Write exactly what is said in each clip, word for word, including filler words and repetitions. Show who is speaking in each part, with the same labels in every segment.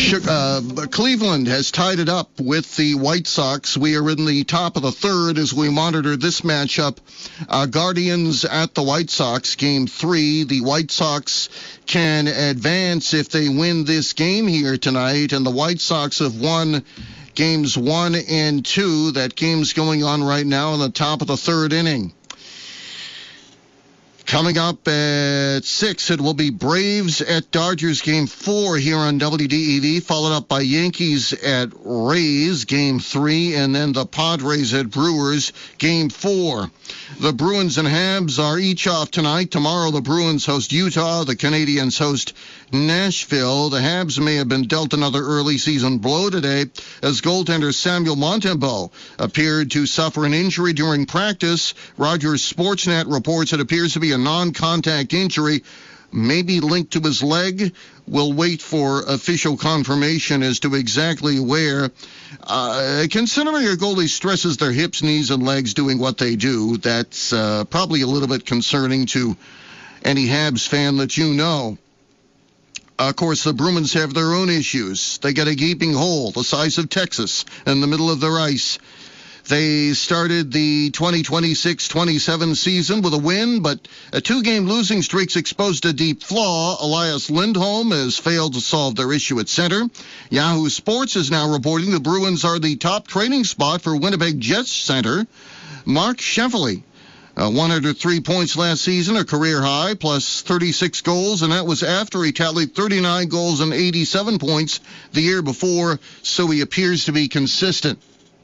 Speaker 1: Uh, Cleveland has tied it up with the White Sox. We are in the top of the third as we monitor this matchup. Uh, Guardians at the White Sox, game three. The White Sox can advance if they win this game here tonight, and the White Sox have won games one and two. That game's going on right now in the top of the third inning. Coming up at six, it will be Braves at Dodgers game four here on W D E V, followed up by Yankees at Rays game three, and then the Padres at Brewers game four. The Bruins and Habs are each off tonight. Tomorrow the Bruins host Utah, the Canadians host Nashville. The Habs may have been dealt another early season blow today as goaltender Samuel Montembeault appeared to suffer an injury during practice. Rogers Sportsnet reports it appears to be a non-contact injury, maybe linked to his leg. We'll wait for official confirmation as to exactly where. Uh, considering your goalie stresses their hips, knees, and legs doing what they do, that's uh, probably a little bit concerning to any Habs fan that you know. Of course, the Bruins have their own issues. They got a gaping hole the size of Texas in the middle of their ice. They started the twenty twenty-six twenty-seven season with a win, but a two-game losing streak's exposed a deep flaw. Elias Lindholm has failed to solve their issue at center. Yahoo Sports is now reporting the Bruins are the top training spot for Winnipeg Jets center Mark Scheifele. Uh, one hundred three points last season, a career high, plus thirty-six goals, and that was after he tallied thirty-nine goals and eighty-seven points the year before, so he appears to be consistent.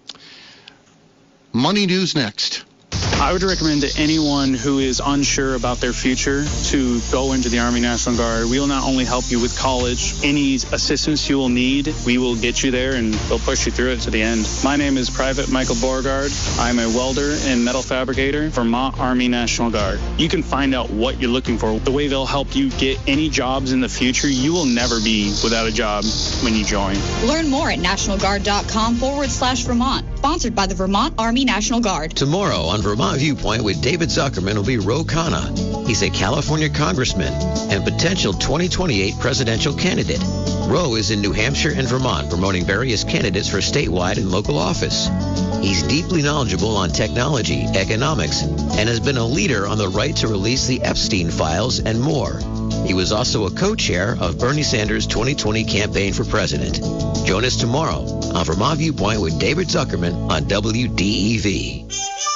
Speaker 1: Money News next.
Speaker 2: I would recommend to anyone who is unsure about their future to go into the Army National Guard. We will not only help you with college, any assistance you will need, we will get you there and we'll push you through it to the end. My name is Private Michael Beauregard. I'm a welder and metal fabricator, Vermont Army National Guard. You can find out what you're looking for, the way they'll help you get any jobs in the future. You will never be without a job when you join.
Speaker 3: Learn more at nationalguard.com forward slash Vermont. Sponsored by the Vermont Army National Guard.
Speaker 4: Tomorrow on Vermont Viewpoint with David Zuckerman will be Ro Khanna. He's a California congressman and potential twenty twenty-eight presidential candidate. Ro is in New Hampshire and Vermont promoting various candidates for statewide and local office. He's deeply knowledgeable on technology, economics, and has been a leader on the right to release the Epstein files and more. He was also a co-chair of Bernie Sanders' twenty twenty campaign for president. Join us tomorrow on Vermont Viewpoint with David Zuckerman on W D E V.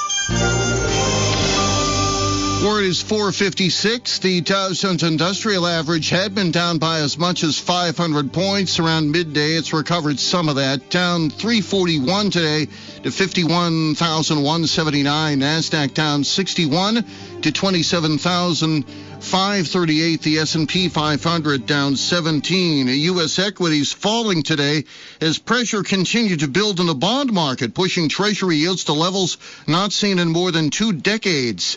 Speaker 1: Word is four fifty-six. The Dow Jones Industrial Average had been down by as much as five hundred points around midday. It's recovered some of that. Down three forty-one today to fifty-one thousand one hundred seventy-nine. NASDAQ down sixty-one to twenty-seven thousand five hundred thirty-eight. The S and P five hundred down seventeen. U S equities falling today as pressure continued to build in the bond market, pushing Treasury yields to levels not seen in more than two decades.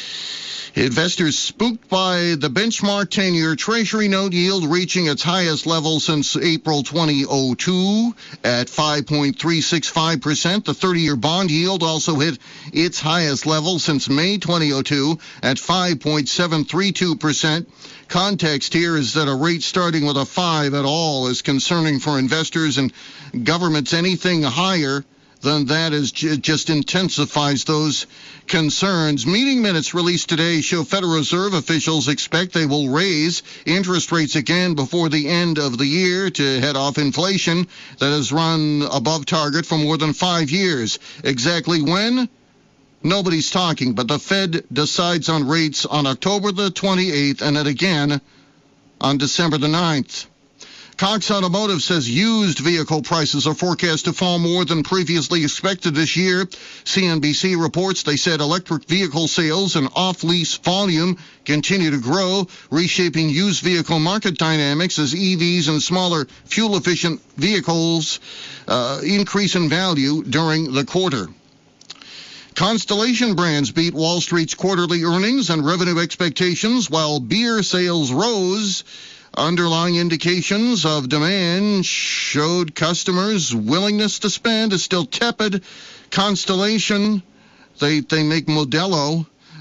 Speaker 1: Investors spooked by the benchmark ten-year Treasury note yield reaching its highest level since April twenty oh two at five point three six five percent. The thirty-year bond yield also hit its highest level since May twenty oh two at five point seven three two percent. Context here is that a rate starting with a five at all is concerning for investors, and governments anything higher than that is j- just intensifies those concerns. Meeting minutes released today show Federal Reserve officials expect they will raise interest rates again before the end of the year to head off inflation that has run above target for more than five years. Exactly when? Nobody's talking, but the Fed decides on rates on October the twenty-eighth and then again on December the ninth. Cox Automotive says used vehicle prices are forecast to fall more than previously expected this year. C N B C reports they said electric vehicle sales and off-lease volume continue to grow, reshaping used vehicle market dynamics as E Vs and smaller fuel-efficient vehicles uh, increase in value during the quarter. Constellation Brands beat Wall Street's quarterly earnings and revenue expectations while beer sales rose. Underlying indications of demand showed customers' willingness to spend is still tepid. Constellation, they, they make Modelo,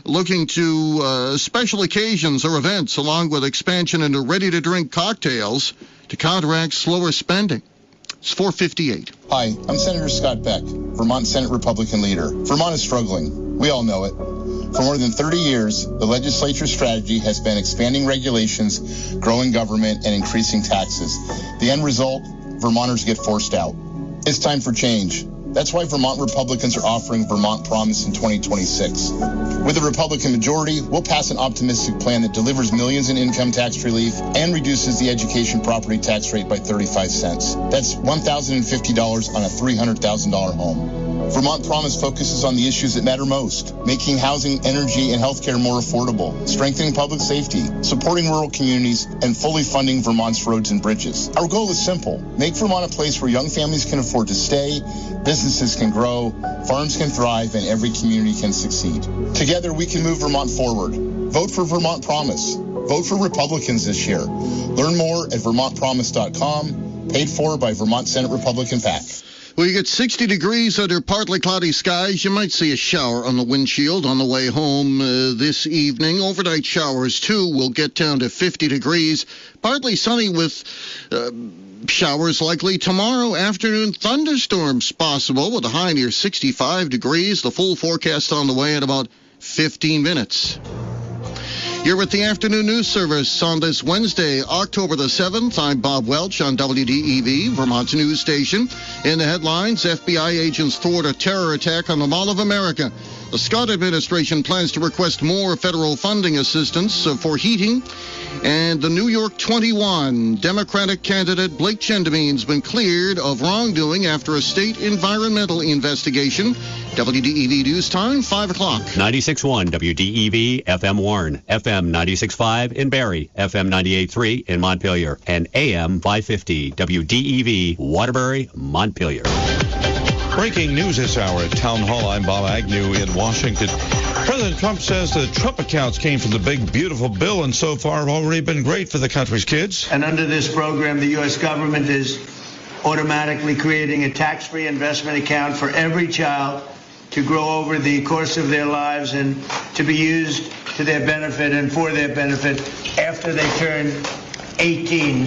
Speaker 1: looking to uh, special occasions or events, along with expansion into ready-to-drink cocktails to counteract slower spending. It's four fifty-eight.
Speaker 5: Hi, I'm Senator Scott Beck, Vermont Senate Republican leader. Vermont is struggling. We all know it. For more than thirty years, the legislature's strategy has been expanding regulations, growing government, and increasing taxes. The end result, Vermonters get forced out. It's time for change. That's why Vermont Republicans are offering Vermont Promise in twenty twenty-six. With a Republican majority, we'll pass an optimistic plan that delivers millions in income tax relief and reduces the education property tax rate by thirty-five cents. That's one thousand fifty dollars on a three hundred thousand dollars home. Vermont Promise focuses on the issues that matter most, making housing, energy, and healthcare more affordable, strengthening public safety, supporting rural communities, and fully funding Vermont's roads and bridges. Our goal is simple: make Vermont a place where young families can afford to stay, businesses can grow, farms can thrive, and every community can succeed. Together, we can move Vermont forward. Vote for Vermont Promise. Vote for Republicans this year. Learn more at vermont promise dot com, paid for by Vermont Senate Republican PAC.
Speaker 1: Well, you get sixty degrees under partly cloudy skies. You might see a shower on the windshield on the way home uh, this evening. Overnight showers, too, will get down to fifty degrees. Partly sunny with uh, showers likely tomorrow afternoon. Thunderstorms possible with a high near sixty-five degrees. The full forecast on the way in about fifteen minutes. You're with the Afternoon News Service on this Wednesday, October the seventh. I'm Bob Welch on W D E V, Vermont's news station. In the headlines, F B I agents thwart a terror attack on the Mall of America. The Scott administration plans to request more federal funding assistance for heating. And the New York twenty-one Democratic candidate Blake Chendi has been cleared of wrongdoing after a state environmental investigation. W D E V News Time, five o'clock.
Speaker 6: ninety-six point one W D E V, F M Warren, F M ninety-six point five in Barrie, F M ninety-eight point three in Montpelier, and A M five fifty W D E V, Waterbury, Montpelier.
Speaker 7: Breaking news this hour at Town Hall. I'm Bob Agnew in Washington. President Trump says the Trump accounts came from the big, beautiful bill and so far have already been great for the country's kids.
Speaker 8: And under this program, the U S government is automatically creating a tax-free investment account for every child to grow over the course of their lives and to be used to their benefit and for their benefit after they turn eighteen.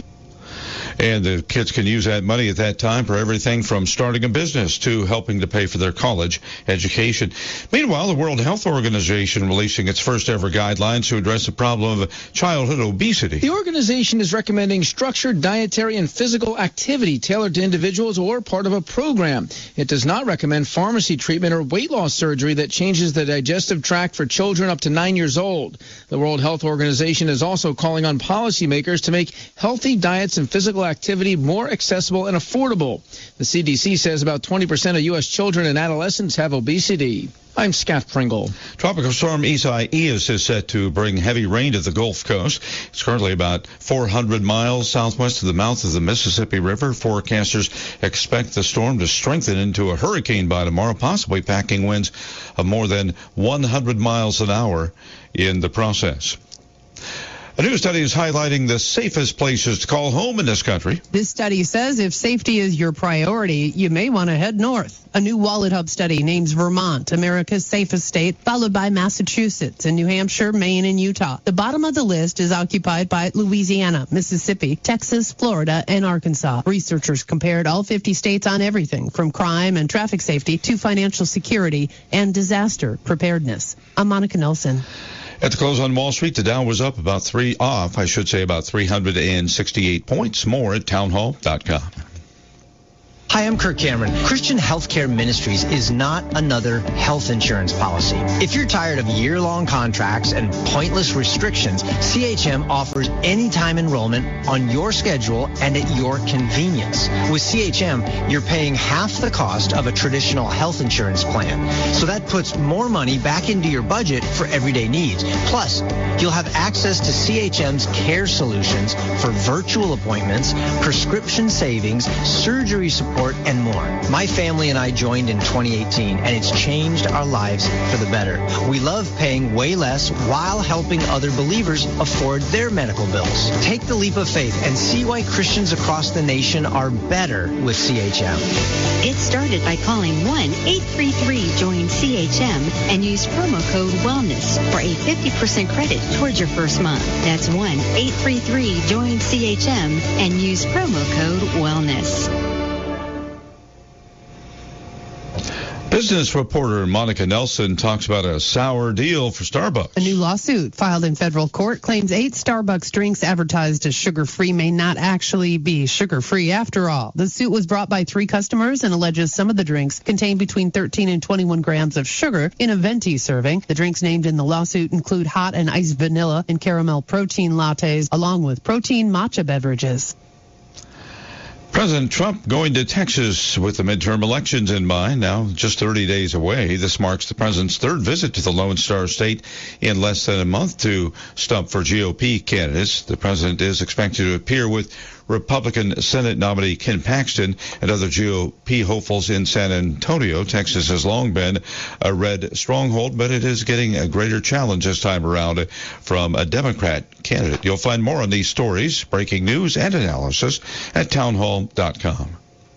Speaker 7: And the kids can use that money at that time for everything from starting a business to helping to pay for their college education. Meanwhile, the World Health Organization releasing its first ever guidelines to address the problem of childhood obesity.
Speaker 9: The organization is recommending structured dietary and physical activity tailored to individuals or part of a program. It does not recommend pharmacy treatment or weight loss surgery that changes the digestive tract for children up to nine years old. The World Health Organization is also calling on policymakers to make healthy diets and physical activity more accessible and affordable. The C D C says about twenty percent of U S children and adolescents have obesity. I'm Scott Pringle.
Speaker 7: Tropical storm Isaias is set to bring heavy rain to the Gulf Coast. It's currently about four hundred miles southwest of the mouth of the Mississippi River. Forecasters expect the storm to strengthen into a hurricane by tomorrow, possibly packing winds of more than one hundred miles an hour in the process. A new study is highlighting the safest places to call home in this country.
Speaker 10: This study says if safety is your priority, you may want to head north. A new Wallet Hub study names Vermont America's safest state, followed by Massachusetts and New Hampshire, Maine, and Utah. The bottom of the list is occupied by Louisiana, Mississippi, Texas, Florida, and Arkansas. Researchers compared all fifty states on everything from crime and traffic safety to financial security and disaster preparedness. I'm Monica Nelson.
Speaker 7: At the close on Wall Street, the Dow was up about three off, I should say about three hundred sixty-eight points. More at townhall dot com.
Speaker 11: Hi, I'm Kirk Cameron. Christian Healthcare Ministries is not another health insurance policy. If you're tired of year-long contracts and pointless restrictions, C H M offers anytime enrollment on your schedule and at your convenience. With C H M, you're paying half the cost of a traditional health insurance plan. So that puts more money back into your budget for everyday needs. Plus, You'll have access to C H M's care solutions for virtual appointments, prescription savings, surgery support, and more. My family and I joined in twenty eighteen, and it's changed our lives for the better. We love paying way less while helping other believers afford their medical bills. Take the leap of faith and see why Christians across the nation are better with C H M.
Speaker 12: Get started by calling one eight three three join C H M and use promo code WELLNESS for a fifty percent credit towards your first month. That's one eight three three join C H M and use promo code WELLNESS.
Speaker 7: Business reporter Monica Nelson talks about a sour deal for Starbucks.
Speaker 10: A new lawsuit filed in federal court claims eight Starbucks drinks advertised as sugar-free may not actually be sugar-free after all. The suit was brought by three customers and alleges some of the drinks contain between thirteen and twenty-one grams of sugar in a venti serving. The drinks named in the lawsuit include hot and iced vanilla and caramel protein lattes, along with protein matcha beverages.
Speaker 7: President Trump going to Texas with the midterm elections in mind, now just thirty days away. This marks the president's third visit to the Lone Star State in less than a month to stump for G O P candidates. The president is expected to appear with Republican Senate nominee Ken Paxton and other G O P hopefuls in San Antonio. Texas has long been a red stronghold, but it is getting a greater challenge this time around from a Democrat candidate. You'll find more on these stories, breaking news, and analysis at townhall dot com.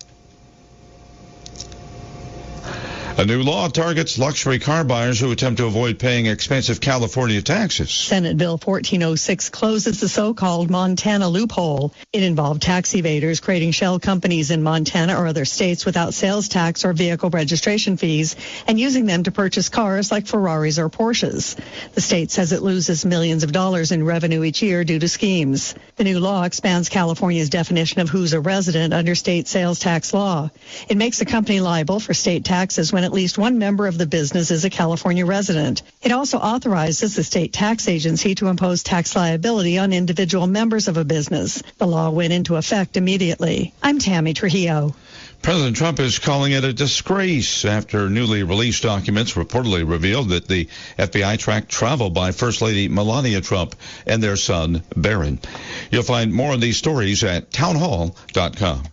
Speaker 7: A new law targets luxury car buyers who attempt to avoid paying expensive California taxes.
Speaker 13: Senate Bill fourteen oh six closes the so-called Montana loophole. It involved tax evaders creating shell companies in Montana or other states without sales tax or vehicle registration fees and using them to purchase cars like Ferraris or Porsches. The state says it loses millions of dollars in revenue each year due to schemes. The new law expands California's definition of who's a resident under state sales tax law. It makes a company liable for state taxes when at least one member of the business is a California resident. It also authorizes the state tax agency to impose tax liability on individual members of a business. The law went into effect immediately. I'm Tammy Trujillo.
Speaker 7: President Trump is calling it a disgrace after newly released documents reportedly revealed that the F B I tracked travel by First Lady Melania Trump and their son, Barron. You'll find more on these stories at townhall dot com.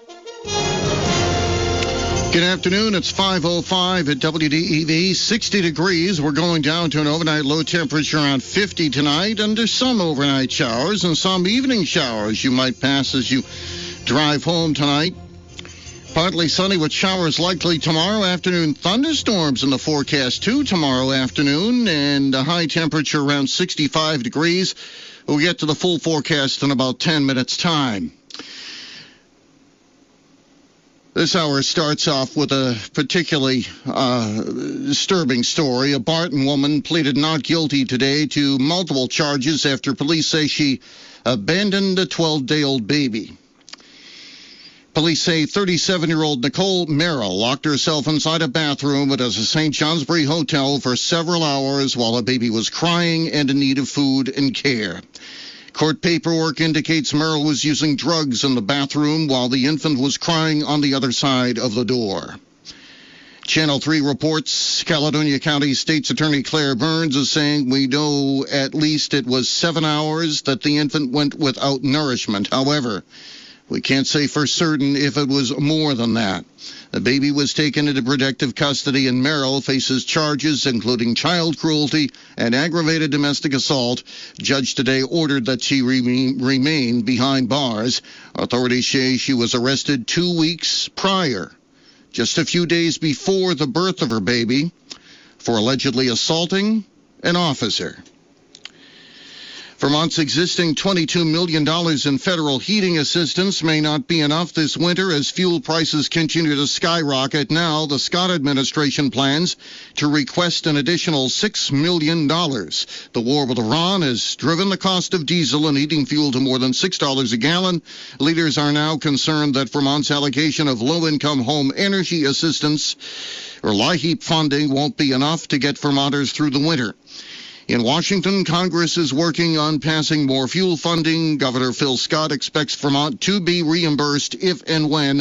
Speaker 1: Good afternoon. It's five oh five at W D E V. sixty degrees. We're going down to an overnight low temperature around fifty tonight. Under some overnight showers and some evening showers you might pass as you drive home tonight. Partly sunny with showers likely tomorrow afternoon. Thunderstorms in the forecast too tomorrow afternoon, and a high temperature around sixty-five degrees. We'll get to the full forecast in about ten minutes' time. This hour starts off with a particularly uh, disturbing story. A Barton woman pleaded not guilty today to multiple charges after police say she abandoned a twelve-day-old baby. Police say thirty-seven-year-old Nicole Merrill locked herself inside a bathroom at a Saint Johnsbury hotel for several hours while a baby was crying and in need of food and care. Court paperwork indicates Merrill was using drugs in the bathroom while the infant was crying on the other side of the door. Channel three reports Caledonia County State's Attorney Claire Burns is saying we know at least it was seven hours that the infant went without nourishment. However, we can't say for certain if it was more than that. The baby was taken into protective custody, and Merrill faces charges including child cruelty and aggravated domestic assault. Judge today ordered that she re- remain behind bars. Authorities say she was arrested two weeks prior, just a few days before the birth of her baby, for allegedly assaulting an officer. Vermont's existing twenty-two million dollars in federal heating assistance may not be enough this winter as fuel prices continue to skyrocket. Now, the Scott administration plans to request an additional six million dollars. The war with Iran has driven the cost of diesel and heating fuel to more than six dollars a gallon. Leaders are now concerned that Vermont's allocation of low-income home energy assistance, or LIHEAP funding, won't be enough to get Vermonters through the winter. In Washington, Congress is working on passing more fuel funding. Governor Phil Scott expects Vermont to be reimbursed if and when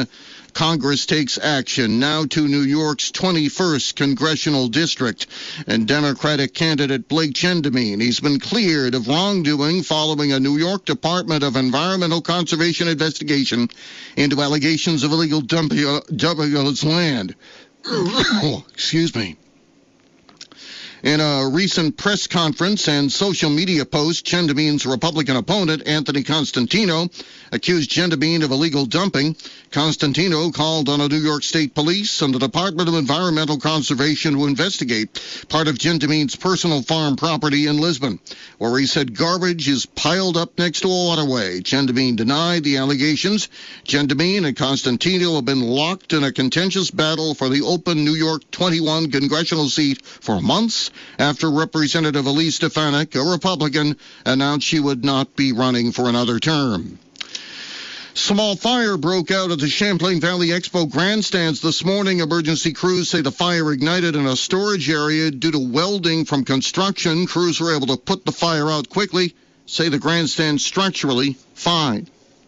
Speaker 1: Congress takes action now to New York's twenty-first congressional district. And Democratic candidate Blake Chendi-Meen, he's been cleared of wrongdoing following a New York Department of Environmental Conservation investigation into allegations of illegal dumping of his land. Excuse me. In a recent press conference and social media post, Chendi-Meen's Republican opponent, Anthony Constantino, accused Chendi-Meen of illegal dumping. Constantino called on the New York State Police and the Department of Environmental Conservation to investigate part of Chendi-Meen's personal farm property in Lisbon, where he said garbage is piled up next to a waterway. Chendi-Meen denied the allegations. Chendi-Meen and Constantino have been locked in a contentious battle for the open New York twenty-one congressional seat for months after Representative Elise Stefanik, a Republican, announced she would not be running for another term. Small fire broke out at the Champlain Valley Expo grandstands this morning. Emergency crews say the fire ignited in a storage area due to welding from construction. Crews were able to put the fire out quickly, say the grandstand's structurally fine.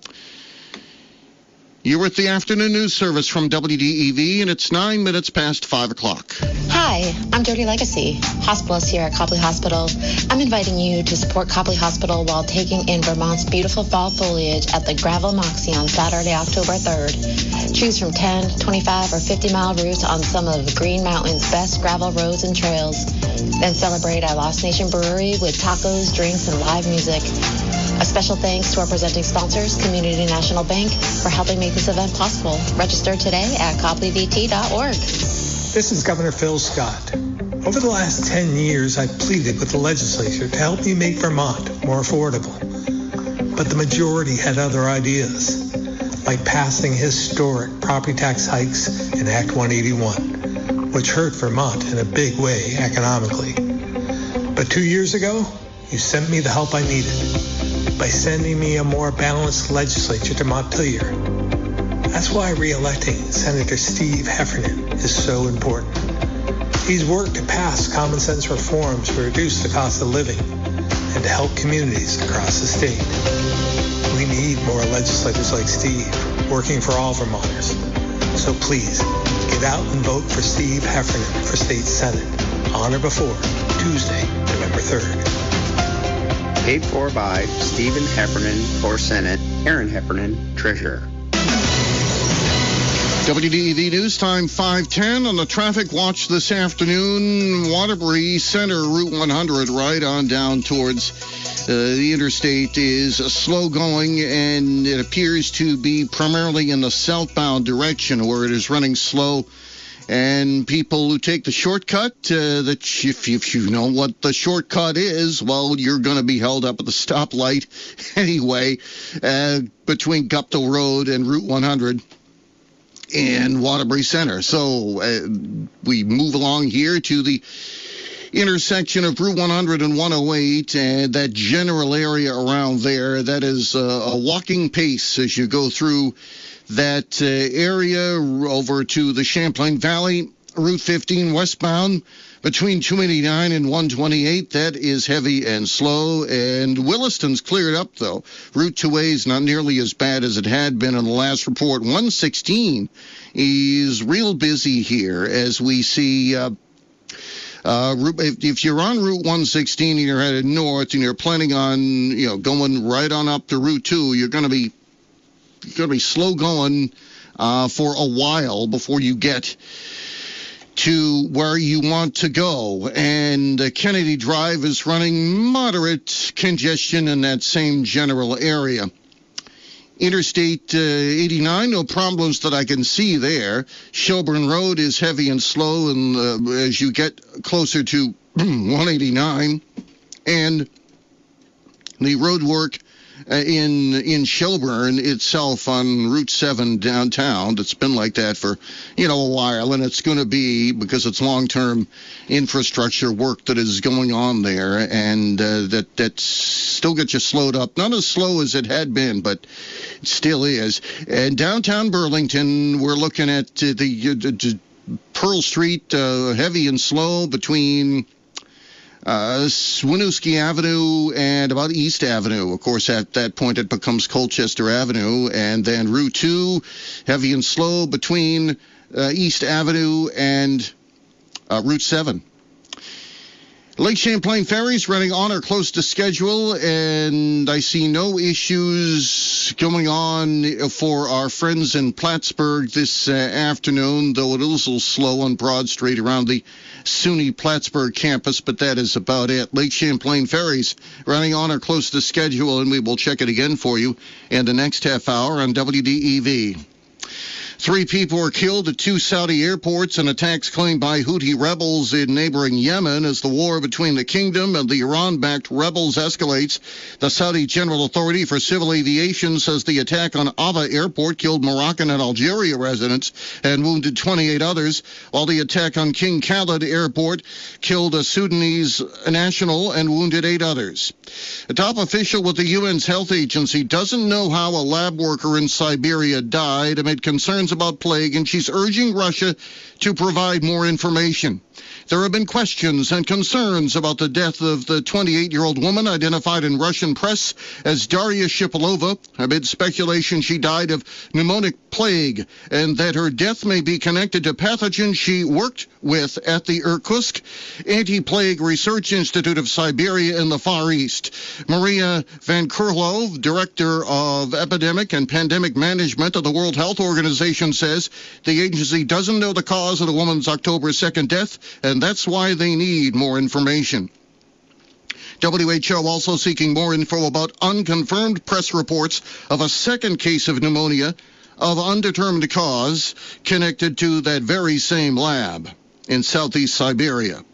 Speaker 1: You're with the afternoon news service from W D E V, and it's nine minutes past five o'clock.
Speaker 14: Hi, I'm Jody Legacy, hospitalist here at Copley Hospital. I'm inviting you to support Copley Hospital while taking in Vermont's beautiful fall foliage at the Gravel Moxie on Saturday, October third. Choose from ten, twenty-five, or fifty mile routes on some of Green Mountain's best gravel roads and trails. Then celebrate at Lost Nation Brewery with tacos, drinks, and live music. A special thanks to our presenting sponsors, Community National Bank, for helping make this event possible. Register today at copley v t dot org.
Speaker 15: This is Governor Phil Scott. Over the last ten years, I've pleaded with the legislature to help me make Vermont more affordable. But the majority had other ideas, like passing historic property tax hikes in Act one eighty-one, which hurt Vermont in a big way economically. But two years ago, you sent me the help I needed by sending me a more balanced legislature to Montpelier. That's why re-electing Senator Steve Heffernan is so important. He's worked to pass common sense reforms to reduce the cost of living and to help communities across the state. We need more legislators like Steve working for all Vermonters. So please, get out and vote for Steve Heffernan for State Senate on or before Tuesday, November third.
Speaker 16: Paid for by Stephen Heffernan for Senate, Aaron Heffernan, Treasurer.
Speaker 1: W D E V News Time five ten on the traffic watch this afternoon. Waterbury Center, Route one hundred, right on down towards uh, the interstate is slow going, and it appears to be primarily in the southbound direction where it is running slow. And people who take the shortcut, uh, that if, if you know what the shortcut is, well, you're going to be held up at the stoplight anyway, uh, between Guptill Road and Route one hundred. In Waterbury Center. So uh, we move along here to the intersection of Route one hundred and one oh eight, and that general area around there, that is uh, a walking pace as you go through that uh, area over to the Champlain Valley. Route fifteen westbound between two eighty-nine and one twenty-eight. That is heavy and slow. And Williston's cleared up, though. Route two A is not nearly as bad as it had been in the last report. one sixteen is real busy here as we see... Uh, Uh, if, if you're on Route one sixteen and you're headed north and you're planning on, you know, going right on up to Route two, you're going to be you're going to be slow going uh, for a while before you get to where you want to go. And uh, Kennedy Drive is running moderate congestion in that same general area. Interstate uh, eighty-nine, no problems that I can see there. Shelburne Road is heavy and slow, and uh, as you get closer to one eighty-nine, and the road work uh, in in Shelburne itself on Route seven downtown, that's been like that for, you know, a while, and it's going to be because it's long-term infrastructure work that is going on there, and uh, that that still gets you slowed up. Not as slow as it had been, but it still is. And downtown Burlington, we're looking at uh, the, uh, the Pearl Street, uh, heavy and slow between Uh, Winooski Avenue and about East Avenue. Of course, at that point, it becomes Colchester Avenue. And then Route two, heavy and slow between uh, East Avenue and uh, Route seven. Lake Champlain ferries running on or close to schedule, and I see no issues going on for our friends in Plattsburgh this uh, afternoon, though it is a little slow on Broad Street around the SUNY Plattsburgh campus, but that is about it. Lake Champlain ferries running on or close to schedule, and we will check it again for you in the next half hour on W D E V. Three people were killed at two Saudi airports in attacks claimed by Houthi rebels in neighboring Yemen as the war between the kingdom and the Iran-backed rebels escalates. The Saudi General Authority for Civil Aviation says the attack on Ava Airport killed Moroccan and Algeria residents and wounded twenty-eight others, while the attack on King Khalid Airport killed a Sudanese national and wounded eight others. A top official with the U N's health agency doesn't know how a lab worker in Siberia died amid concerns about plague, and she's urging Russia to provide more information. There have been questions and concerns about the death of the twenty-eight-year-old woman identified in Russian press as Daria Shipilova, amid speculation she died of pneumonic plague and that her death may be connected to pathogens she worked with at the Irkutsk Anti-Plague Research Institute of Siberia in the Far East. Maria Van Kurlov, Director of Epidemic and Pandemic Management of the World Health Organization, says the agency doesn't know the cause of the woman's October second death, and that's why they need more information. W H O also seeking more info about unconfirmed press reports of a second case of pneumonia of undetermined cause connected to that very same lab in southeast Siberia.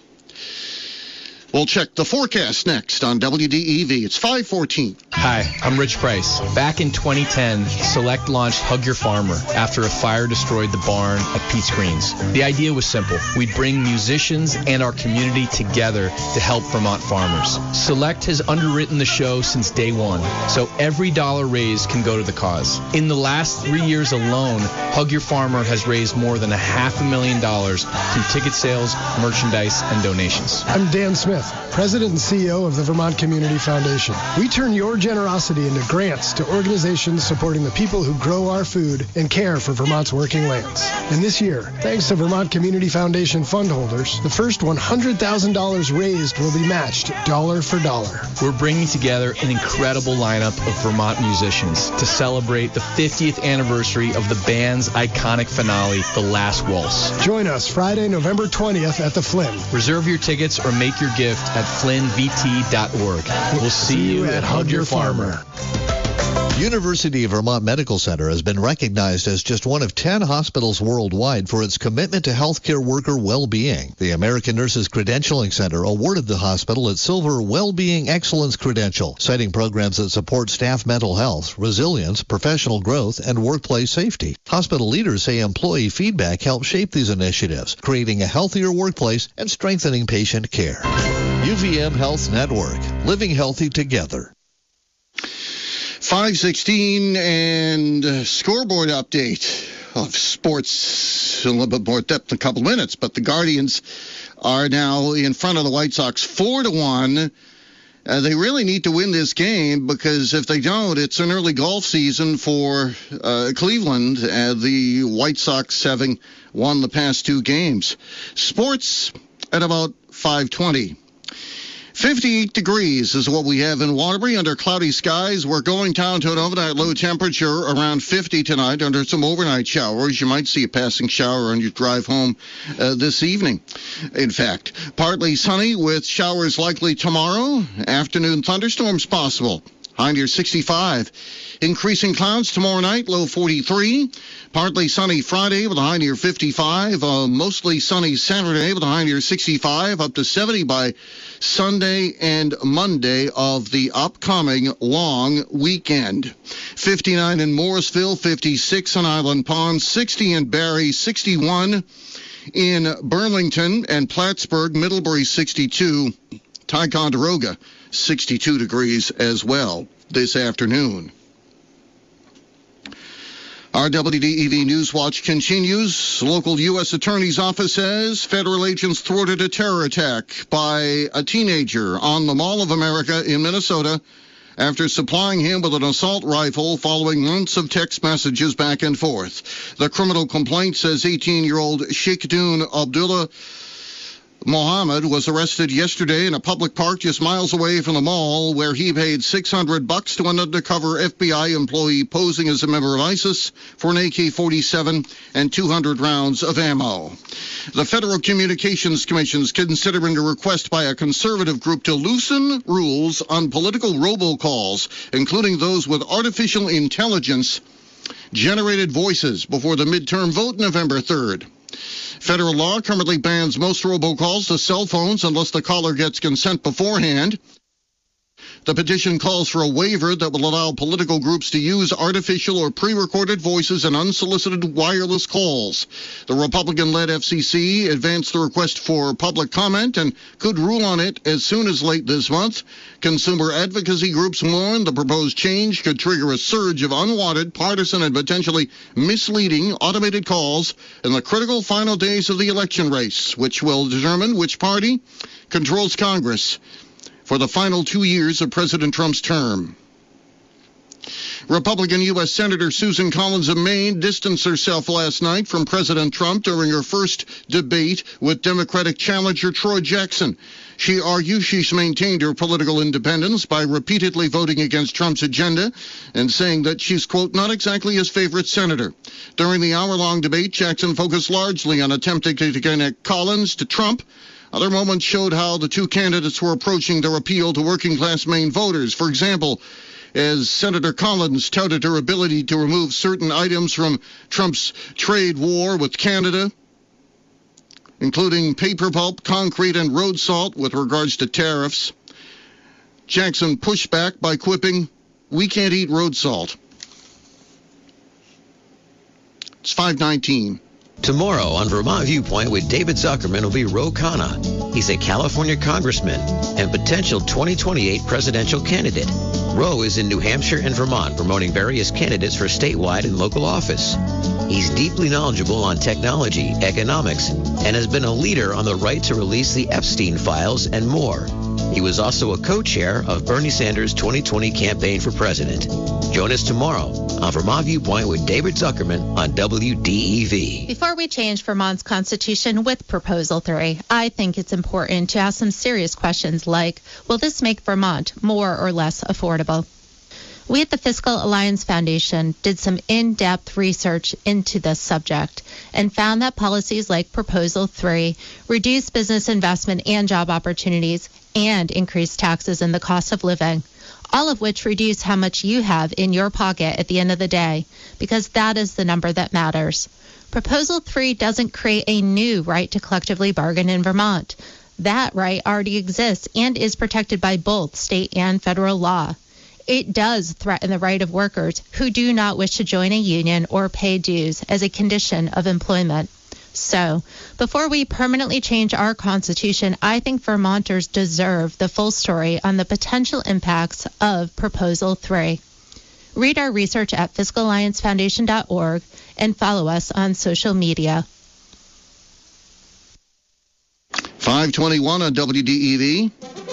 Speaker 1: We'll check the forecast next on W D E V. It's five fourteen.
Speaker 17: Hi, I'm Rich Price. Back in twenty ten, Select launched Hug Your Farmer after a fire destroyed the barn at Pete's Greens. The idea was simple. We'd bring musicians and our community together to help Vermont farmers. Select has underwritten the show since day one, so every dollar raised can go to the cause. In the last three years alone, Hug Your Farmer has raised more than a half a million dollars through ticket sales, merchandise, and donations.
Speaker 18: I'm Dan Smith, President and C E O of the Vermont Community Foundation. We turn your generosity into grants to organizations supporting the people who grow our food and care for Vermont's working lands. And this year, thanks to Vermont Community Foundation fund holders, the first one hundred thousand dollars raised will be matched dollar for dollar.
Speaker 17: We're bringing together an incredible lineup of Vermont musicians to celebrate the fiftieth anniversary of the band's iconic finale, The Last Waltz.
Speaker 18: Join us Friday, November twentieth at the Flynn.
Speaker 17: Reserve your tickets or make your gift at flynn v t dot org. We'll see you at Hug Your Farmer.
Speaker 19: University of Vermont Medical Center has been recognized as just one of ten hospitals worldwide for its commitment to healthcare worker well-being. The American Nurses Credentialing Center awarded the hospital its Silver Well-Being Excellence Credential, citing programs that support staff mental health, resilience, professional growth, and workplace safety. Hospital leaders say employee feedback helps shape these initiatives, creating a healthier workplace and strengthening patient care. U V M Health Network, living healthy together.
Speaker 1: five sixteen and uh, scoreboard update of sports a little bit more depth in a couple minutes, but the Guardians are now in front of the White Sox four to one. Uh, they really need to win this game because if they don't, it's an early golf season for uh, Cleveland, uh, the White Sox having won the past two games. Sports at about five twenty. fifty-eight degrees is what we have in Waterbury under cloudy skies. We're going down to an overnight low temperature around fifty tonight under some overnight showers. You might see a passing shower on your drive home uh, this evening. In fact, partly sunny with showers likely tomorrow. Afternoon thunderstorms possible. High near sixty-five. Increasing clouds tomorrow night, low forty-three. Partly sunny Friday with a high near fifty-five. Uh, mostly sunny Saturday with a high near sixty-five. Up to seventy by Sunday and Monday of the upcoming long weekend. fifty-nine in Morrisville, fifty-six in Island Pond, sixty in Barrie, sixty-one in Burlington and Plattsburgh, Middlebury sixty-two, Ticonderoga sixty-two degrees as well this afternoon. Our W D E V News Watch continues. Local U S Attorney's Office says federal agents thwarted a terror attack by a teenager on the Mall of America in Minnesota after supplying him with an assault rifle following months of text messages back and forth. The criminal complaint says eighteen-year-old Sheikhdun Abdullah Mohammed was arrested yesterday in a public park just miles away from the mall, where he paid six hundred bucks to an undercover F B I employee posing as a member of ISIS for an A K forty-seven and two hundred rounds of ammo. The Federal Communications Commission is considering a request by a conservative group to loosen rules on political robocalls, including those with artificial intelligence generated voices, before the midterm vote November third. Federal law currently bans most robocalls to cell phones unless the caller gets consent beforehand. The petition calls for a waiver that will allow political groups to use artificial or pre-recorded voices in unsolicited wireless calls. The Republican-led F C C advanced the request for public comment and could rule on it as soon as late this month. Consumer advocacy groups warn the proposed change could trigger a surge of unwanted, partisan, and potentially misleading automated calls in the critical final days of the election race, which will determine which party controls Congress for the final two years of President Trump's term. Republican U S Senator Susan Collins of Maine distanced herself last night from President Trump during her first debate with Democratic challenger Troy Jackson. She argues she's maintained her political independence by repeatedly voting against Trump's agenda and saying that she's, quote, not exactly his favorite senator. During the hour-long debate, Jackson focused largely on attempting to connect Collins to Trump. Other moments showed how the two candidates were approaching their appeal to working-class Maine voters. For example, as Senator Collins touted her ability to remove certain items from Trump's trade war with Canada, including paper pulp, concrete, and road salt with regards to tariffs, Jackson pushed back by quipping, "We can't eat road salt." It's five nineteen.
Speaker 4: Tomorrow on Vermont Viewpoint with David Zuckerman will be Ro Khanna. He's a California congressman and potential twenty twenty-eight presidential candidate. Ro is in New Hampshire and Vermont promoting various candidates for statewide and local office. He's deeply knowledgeable on technology, economics, and has been a leader on the right to release the Epstein files and more. He was also a co-chair of Bernie Sanders' twenty twenty campaign for president. Join us tomorrow on Vermont Viewpoint with David Zuckerman on W D E V.
Speaker 20: Before we change Vermont's constitution with Proposal three, I think it's important to ask some serious questions like, will this make Vermont more or less affordable? We at the Fiscal Alliance Foundation did some in-depth research into this subject and found that policies like Proposal three reduce business investment and job opportunities and increase taxes and the cost of living, all of which reduce how much you have in your pocket at the end of the day, because that is the number that matters. Proposal three doesn't create a new right to collectively bargain in Vermont. That right already exists and is protected by both state and federal law. It does threaten the right of workers who do not wish to join a union or pay dues as a condition of employment. So, before we permanently change our Constitution, I think Vermonters deserve the full story on the potential impacts of Proposal three. Read our research at fiscal alliance foundation dot org and follow us on social media.
Speaker 1: five twenty-one on W D E V.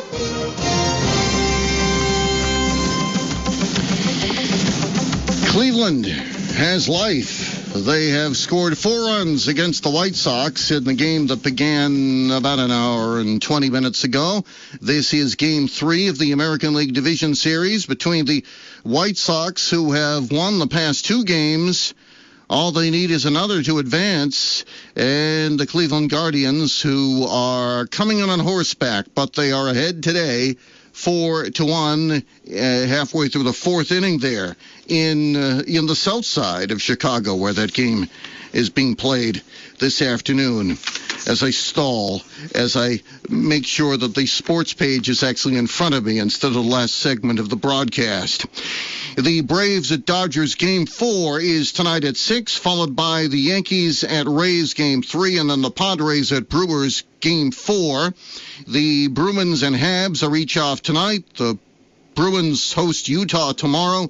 Speaker 1: Cleveland has life. They have scored four runs against the White Sox in the game that began about an hour and twenty minutes ago. This is Game three of the American League Division Series between the White Sox, who have won the past two games. All they need is another to advance, and the Cleveland Guardians, who are coming in on horseback, but they are ahead today, four to one, uh, halfway through the fourth inning there in uh, in the south side of Chicago, where that game is being played this afternoon. As I stall, as I make sure that the sports page is actually in front of me instead of the last segment of the broadcast. The Braves at Dodgers game four is tonight at six, followed by the Yankees at Rays game three, and then the Padres at Brewers game four. The Bruins and Habs are each off tonight. The Bruins host Utah tomorrow,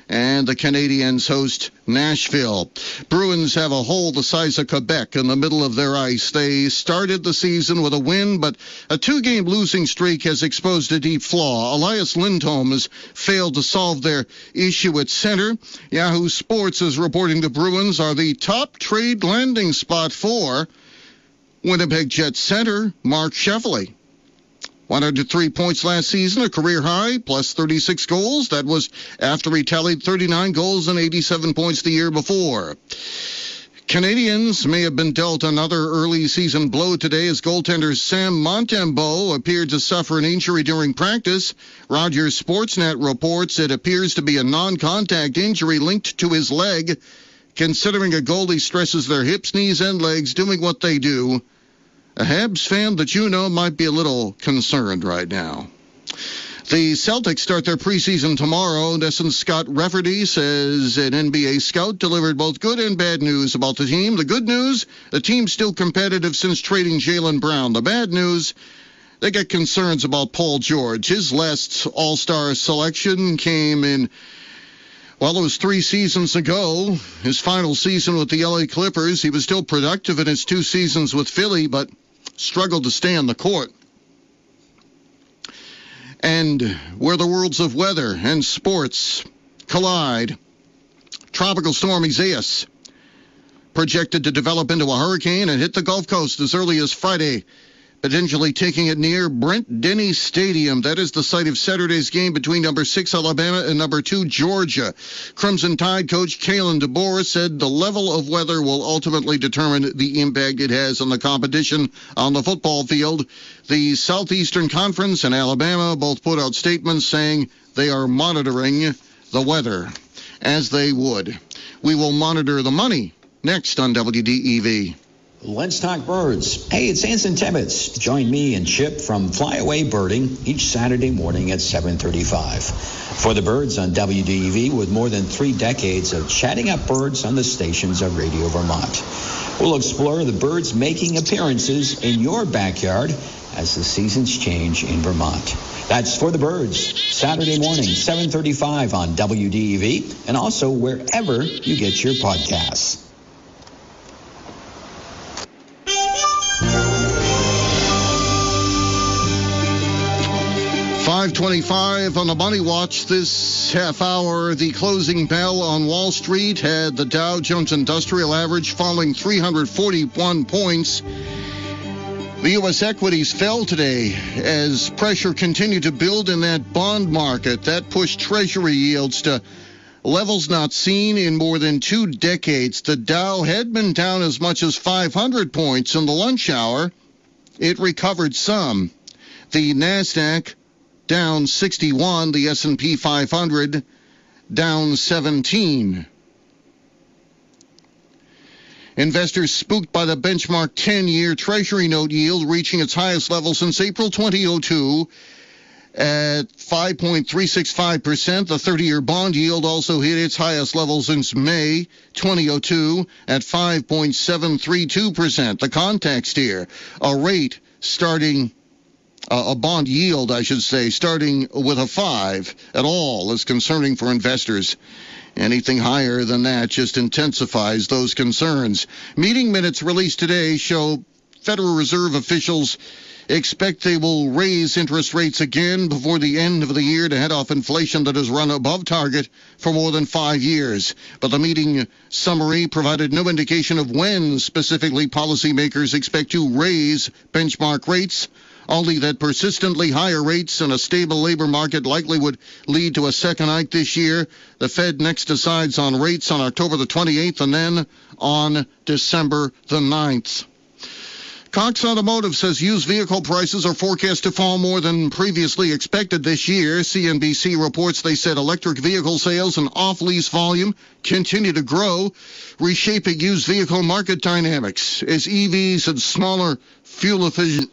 Speaker 1: and the Canadiens host Nashville. Bruins have a hole the size of Quebec in the middle of their ice. They started the season with a win, but a two-game losing streak has exposed a deep flaw. Elias Lindholm has failed to solve their issue at center. Yahoo Sports is reporting the Bruins are the top trade landing spot for Winnipeg Jets center Mark Scheifele. one hundred three points last season, a career high, plus thirty-six goals. That was after he tallied thirty-nine goals and eighty-seven points the year before. Canadians may have been dealt another early season blow today as goaltender Sam Montembeault appeared to suffer an injury during practice. Rogers Sportsnet reports it appears to be a non-contact injury linked to his leg. Considering a goalie stresses their hips, knees, and legs doing what they do, a Habs fan that you know might be a little concerned right now. The Celtics start their preseason tomorrow. N S N's Scott Rafferty says an N B A scout delivered both good and bad news about the team. The good news, the team's still competitive since trading Jaylen Brown. The bad news, they get concerns about Paul George. His last All-Star selection came in, well, it was three seasons ago. His final season with the L A Clippers. He was still productive in his two seasons with Philly, but struggled to stay on the court. And where the worlds of weather and sports collide, Tropical Storm Isaias projected to develop into a hurricane and hit the Gulf Coast as early as Friday, potentially taking it near Brent Denny Stadium. That is the site of Saturday's game between number six Alabama and number two Georgia. Crimson Tide coach Kalen DeBoer said the level of weather will ultimately determine the impact it has on the competition on the football field. The Southeastern Conference and Alabama both put out statements saying they are monitoring the weather, as they would. We will monitor the money next on W D E V.
Speaker 21: Let's talk birds. Hey, it's Anson Tibbetts. Join me and Chip from Flyaway Birding each Saturday morning at seven thirty-five. For the birds on W D E V, with more than three decades of chatting up birds on the stations of Radio Vermont. We'll explore the birds making appearances in your backyard as the seasons change in Vermont. That's For the Birds, Saturday morning, seven thirty-five on W D E V, and also wherever you get your podcasts.
Speaker 1: five twenty-five on the Money Watch this half hour. The closing bell on Wall Street had the Dow Jones Industrial Average falling three hundred forty-one points. The U S equities fell today as pressure continued to build in that bond market. That pushed Treasury yields to levels not seen in more than two decades. The Dow had been down as much as five hundred points in the lunch hour. It recovered some. The NASDAQ down sixty-one, the S and P five hundred down seventeen. Investors spooked by the benchmark ten-year Treasury note yield reaching its highest level since April twenty oh two at five point three six five percent. The thirty-year bond yield also hit its highest level since May twenty oh two at five point seven three two percent. The context here, a rate starting Uh, a bond yield, I should say, starting with a five at all is concerning for investors. Anything higher than that just intensifies those concerns. Meeting minutes released today show Federal Reserve officials expect they will raise interest rates again before the end of the year to head off inflation that has run above target for more than five years. But the meeting summary provided no indication of when specifically policymakers expect to raise benchmark rates, only that persistently higher rates and a stable labor market likely would lead to a second hike this year. The Fed next decides on rates on October the twenty-eighth and then on December the ninth. Cox Automotive says used vehicle prices are forecast to fall more than previously expected this year. C N B C reports they said electric vehicle sales and off-lease volume continue to grow, reshaping used vehicle market dynamics as E Vs and smaller fuel-efficient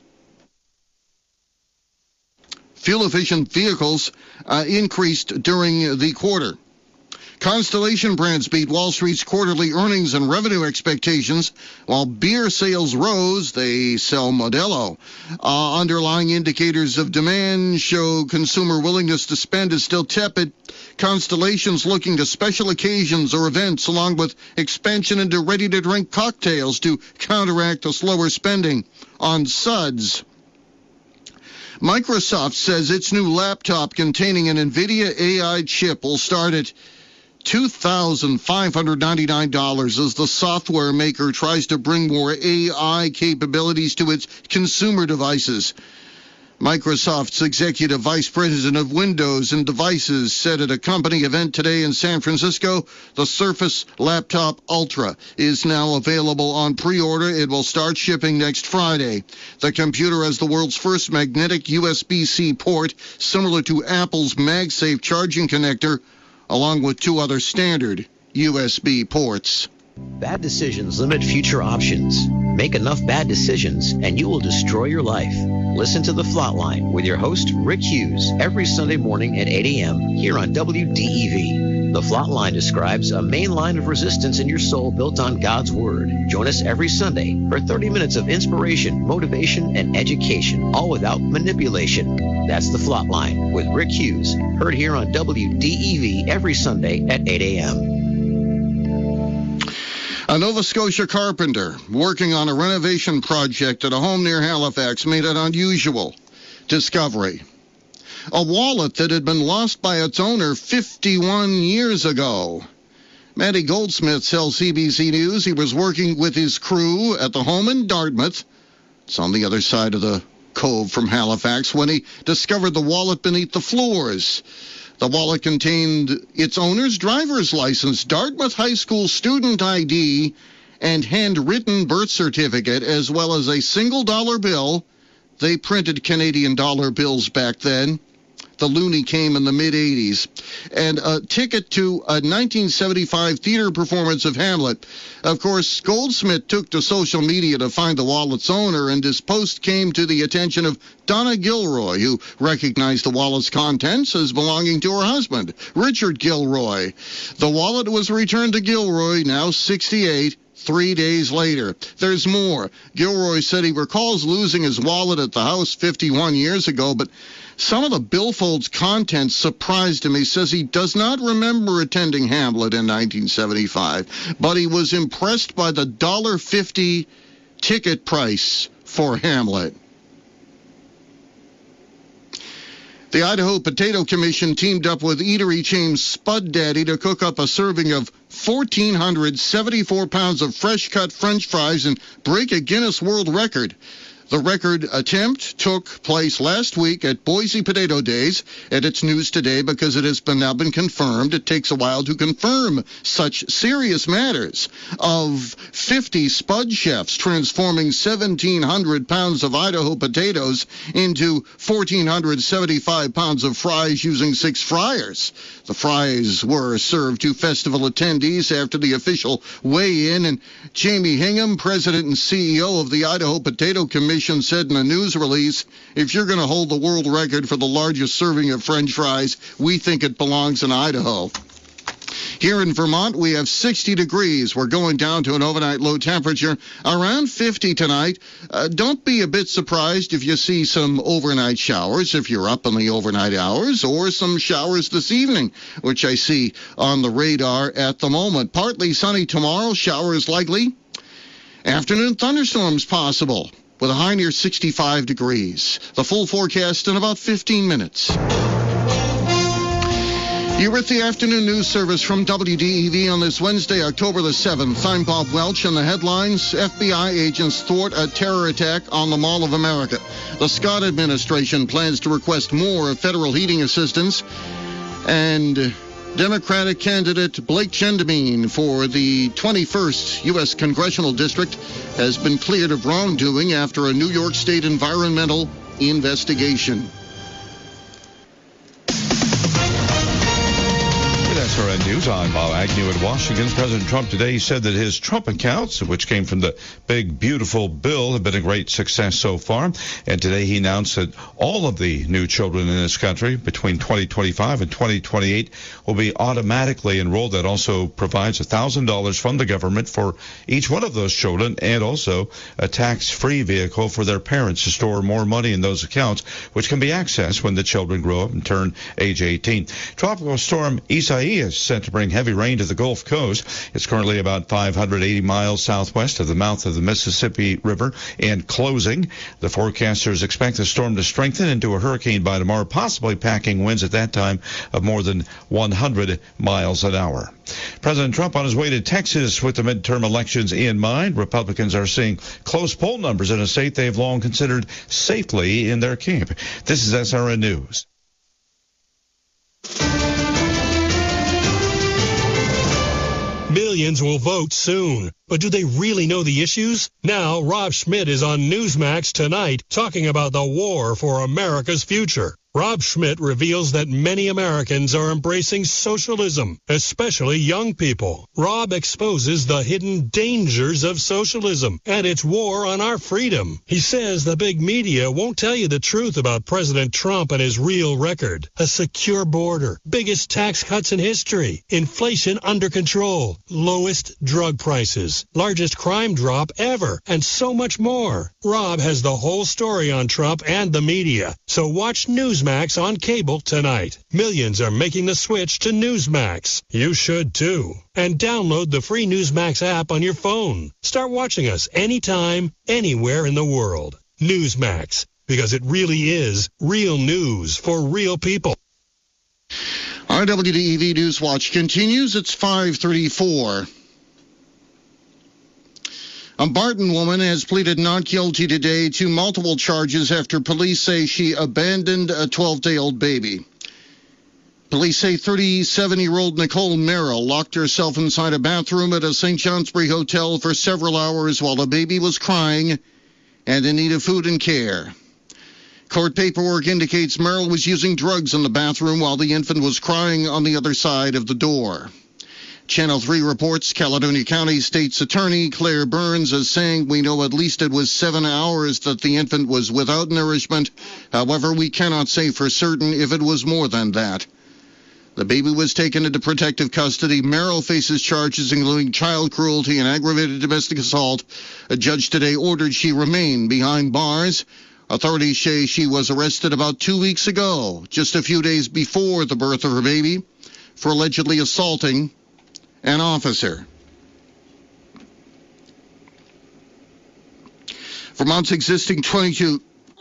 Speaker 1: Fuel-efficient vehicles uh, increased during the quarter. Constellation Brands beat Wall Street's quarterly earnings and revenue expectations. While beer sales rose, they sell Modelo. Uh, underlying indicators of demand show consumer willingness to spend is still tepid. Constellation's looking to special occasions or events, along with expansion into ready-to-drink cocktails to counteract the slower spending on suds. Microsoft says its new laptop containing an NVIDIA A I chip will start at two thousand five hundred ninety-nine dollars as the software maker tries to bring more A I capabilities to its consumer devices. Microsoft's executive vice president of Windows and Devices said at a company event today in San Francisco, the Surface Laptop Ultra is now available on pre-order. It will start shipping next Friday. The computer has the world's first magnetic U S B C port, similar to Apple's MagSafe charging connector, along with two other standard U S B ports.
Speaker 4: Bad decisions limit future options. Make enough bad decisions, and you will destroy your life. Listen to The Flatline with your host, Rick Hughes, every Sunday morning at eight a.m. here on W D E V. The Flatline describes a main line of resistance in your soul built on God's Word. Join us every Sunday for thirty minutes of inspiration, motivation, and education, all without manipulation. That's The Flatline with Rick Hughes, heard here on W D E V every Sunday at eight a.m.
Speaker 1: A Nova Scotia carpenter working on a renovation project at a home near Halifax made an unusual discovery. A wallet that had been lost by its owner fifty-one years ago. Matty Goldsmith tells C B C News he was working with his crew at the home in Dartmouth. It's on the other side of the cove from Halifax when he discovered the wallet beneath the floors. The wallet contained its owner's driver's license, Dartmouth High School student I D, and handwritten birth certificate, as well as a single dollar bill. They printed Canadian dollar bills back then. The loonie came in the mid-eighties. And a ticket to a nineteen seventy-five theater performance of Hamlet. Of course, Goldsmith took to social media to find the wallet's owner, and his post came to the attention of Donna Gilroy, who recognized the wallet's contents as belonging to her husband, Richard Gilroy. The wallet was returned to Gilroy, now sixty-eight, three days later. There's more. Gilroy said he recalls losing his wallet at the house fifty-one years ago, but some of the billfold's contents surprised him. He says he does not remember attending Hamlet in nineteen seventy-five, but he was impressed by the one dollar fifty ticket price for Hamlet. The Idaho Potato Commission teamed up with eatery chain Spud Daddy to cook up a serving of one thousand four hundred seventy-four pounds of fresh-cut French fries and break a Guinness World Record. The record attempt took place last week at Boise Potato Days, and it's news today because it has been now been confirmed. It takes a while to confirm such serious matters. Of fifty Spud chefs transforming seventeen hundred pounds of Idaho potatoes into one thousand four hundred seventy-five pounds of fries using six fryers. The fries were served to festival attendees after the official weigh-in, and Jamie Hingham, president and C E O of the Idaho Potato Commission, said in a news release, if you're going to hold the world record for the largest serving of French fries, we think it belongs in Idaho. Here in Vermont, we have sixty degrees. We're going down to an overnight low temperature around fifty tonight. Uh, don't be a bit surprised if you see some overnight showers if you're up in the overnight hours, or some showers this evening, which I see on the radar at the moment. Partly sunny tomorrow, showers likely. Afternoon thunderstorms possible, with a high near sixty-five degrees. The full forecast in about fifteen minutes. You're with the afternoon news service from W D E V on this Wednesday, October the seventh. I'm Bob Welch, and the headlines: F B I agents thwart a terror attack on the Mall of America. The Scott administration plans to request more federal heating assistance. And Democratic candidate Blake Gendomine for the twenty-first U S Congressional District has been cleared of wrongdoing after a New York State environmental investigation.
Speaker 7: S R N News, I'm Bob Agnew in Washington. President Trump today said that his Trump accounts, which came from the big, beautiful bill, have been a great success so far. And today he announced that all of the new children in this country between twenty twenty-five and twenty twenty-eight will be automatically enrolled. That also provides one thousand dollars from the government for each one of those children, and also a tax-free vehicle for their parents to store more money in those accounts, which can be accessed when the children grow up and turn age eighteen. Tropical storm Isaias is set to bring heavy rain to the Gulf Coast. It's currently about five hundred eighty miles southwest of the mouth of the Mississippi River and closing. The forecasters expect the storm to strengthen into a hurricane by tomorrow, possibly packing winds at that time of more than one hundred miles an hour. President Trump on his way to Texas with the midterm elections in mind. Republicans are seeing close poll numbers in a state they've long considered safely in their camp. This is S R N News.
Speaker 2: Millions will vote soon, but do they really know the issues? Now, Rob Schmidt is on Newsmax tonight talking about the war for America's future. Rob Schmidt reveals that many Americans are embracing socialism, especially young people. Rob exposes the hidden dangers of socialism and its war on our freedom. He says the big media won't tell you the truth about President Trump and his real record. A secure border, biggest tax cuts in history, inflation under control, lowest drug prices, largest crime drop ever, and so much more. Rob has the whole story on Trump and the media, so watch Newsmax on cable tonight. Millions are making the switch to Newsmax. You should too. And download the free Newsmax app on your phone. Start watching us anytime, anywhere in the world. Newsmax, because it really is real news for real people.
Speaker 1: Our W D E V News Watch continues. It's five thirty-four. A Barton woman has pleaded not guilty today to multiple charges after police say she abandoned a twelve-day-old baby. Police say thirty-seven-year-old Nicole Merrill locked herself inside a bathroom at a Saint Johnsbury hotel for several hours while the baby was crying and in need of food and care. Court paperwork indicates Merrill was using drugs in the bathroom while the infant was crying on the other side of the door. Channel three reports Caledonia County State's Attorney Claire Burns is saying we know at least it was seven hours that the infant was without nourishment. However, we cannot say for certain if it was more than that. The baby was taken into protective custody. Merrill faces charges including child cruelty and aggravated domestic assault. A judge today ordered she remain behind bars. Authorities say she was arrested about two weeks ago, just a few days before the birth of her baby, for allegedly assaulting an officer. Vermont's existing twenty-two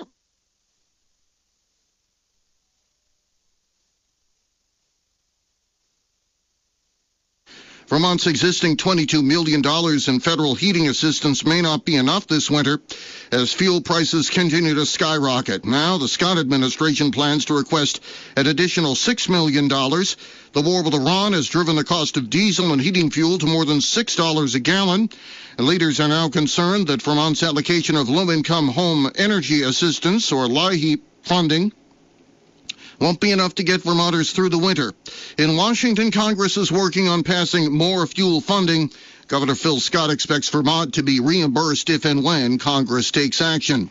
Speaker 1: Vermont's existing twenty-two million dollars in federal heating assistance may not be enough this winter as fuel prices continue to skyrocket. Now, the Scott administration plans to request an additional six million dollars. The war with Iran has driven the cost of diesel and heating fuel to more than six dollars a gallon. And leaders are now concerned that Vermont's allocation of low-income home energy assistance, or LIHEAP funding, won't be enough to get Vermonters through the winter. In Washington, Congress is working on passing more fuel funding. Governor Phil Scott expects Vermont to be reimbursed if and when Congress takes action.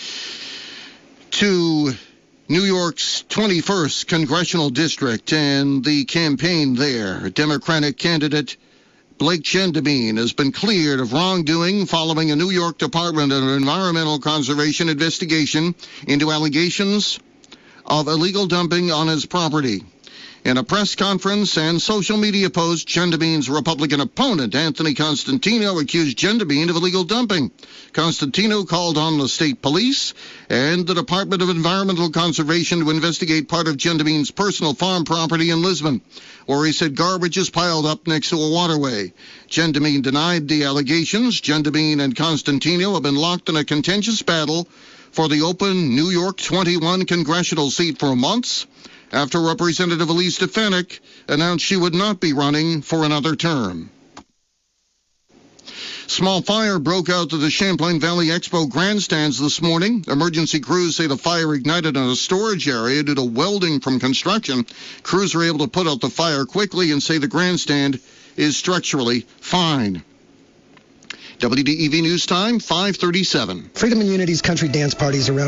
Speaker 1: To New York's twenty-first congressional district and the campaign there, Democratic candidate Blake Gendebien has been cleared of wrongdoing following a New York Department of Environmental Conservation investigation into allegations of illegal dumping on his property. In a press conference and social media post, Gendebien's Republican opponent, Anthony Constantino, accused Gendebien of illegal dumping. Constantino called on the state police and the Department of Environmental Conservation to investigate part of Gendebien's personal farm property in Lisbon, where he said garbage is piled up next to a waterway. Gendebien denied the allegations. Gendebien and Constantino have been locked in a contentious battle for the open New York twenty-one congressional seat for months after Representative Elise Stefanik announced she would not be running for another term. Small fire broke out to the Champlain Valley Expo grandstands this morning. Emergency crews say the fire ignited in a storage area due to welding from construction. Crews were able to put out the fire quickly and say the grandstand is structurally fine. W D E V News Time, five thirty-seven.
Speaker 18: Freedom and Unity's country dance parties around